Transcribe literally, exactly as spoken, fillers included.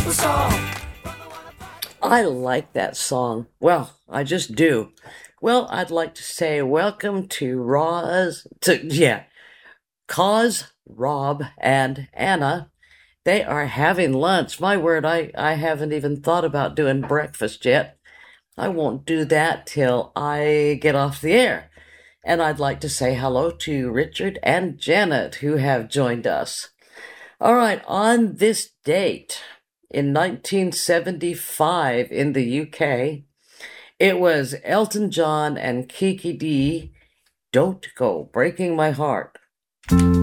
I like that song. Well, I just do. Well, I'd like to say welcome to Roz, to, yeah, Cause, Rob, and Anna. They are having lunch. My word, I, I haven't even thought about doing breakfast yet. I won't do that till I get off the air. And I'd like to say hello to Richard and Janet who have joined us. All right, on this date in nineteen seventy-five in the U K, it was Elton John and Kiki Dee, Don't Go Breaking My Heart.